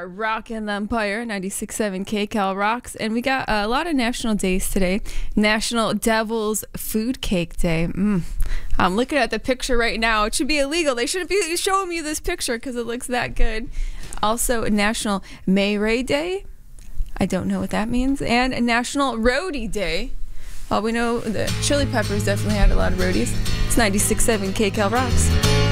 are rocking the Empire, 96.7 KCal rocks, and we got a lot of national days today. National Devil's Food Cake Day. I'm looking at the picture right now. It should be illegal. They shouldn't be showing me this picture because it looks that good. Also, National May Ray Day. I don't know what that means. And National Roadie Day. Well, we know the Chili Peppers definitely had a lot of roadies. It's 96.7 KCal rocks.